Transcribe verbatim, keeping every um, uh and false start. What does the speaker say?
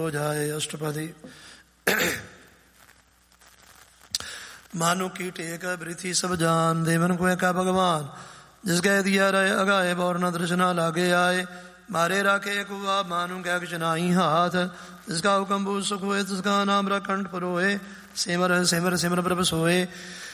हो जाए अष्टपदी। मानो की टेक वृथि सब जान, देवन को एका भगवान, जिसके दिया रहे अगाए और न दृष्णा लागे आए। मारे राखे कुआ मानो क्या कुछ नाही हाथ, जिसका हुक्म भूत सुख हुए, जिसका नाम रखंड परोए। सिमर सिमर सिमर प्रभ सोए,